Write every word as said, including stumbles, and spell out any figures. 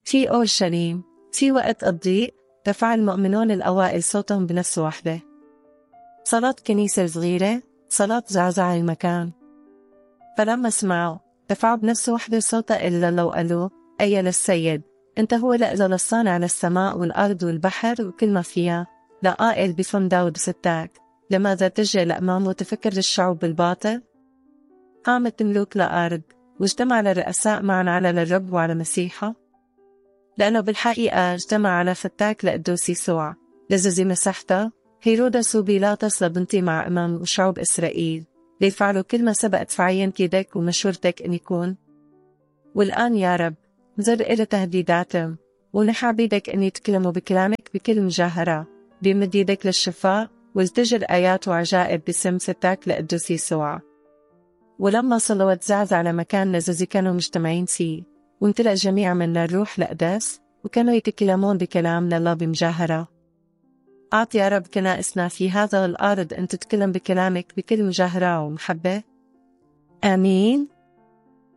في أورشليم، في وقت الضيق رفع المؤمنون الأوائل صوتهم بنفس واحدة. صلاة كنيسة صغيرة، صلاة زعزع المكان. فلما سمعوا رفعوا بنفس واحدة صوتا إلا لو قالوا: أي للسيد، أنت هو لأزل الصانع للسماء والأرض والبحر وكل ما فيها، لا قائل بفم داود ستاك، لماذا تجي لأمام وتفكر الشعوب بالباطل؟ قامت ملوك لأرض واجتمع الرؤساء معا على الرب وعلى مسيحه، لأنه بالحقيقة اجتمع على فتاك لقدوس يسوع لزوزي مسحته هيرودس وبيلاطس لبنتي مع أمام وشعوب إسرائيل ليفعلوا كل ما سبقت في عين كيدك ومشورتك أن يكون. والآن يا رب نظر إلى تهديداتهم ونحى عبيدك أن يتكلموا بكلامك بكل مجاهرة، بمد يدك للشفاء والتجر آيات وعجائب باسم فتاك لقدوس يسوع. ولما صلوا وتزعزع على مكان لزوزي كانوا مجتمعين فيه، وامتلأ جميع من الروح القدس وكانوا يتكلمون بكلام لله بمجاهرة. أعط يا رب كنائسنا في هذا الأرض أن تتكلم بكلامك بكل مجاهرة ومحبة. آمين.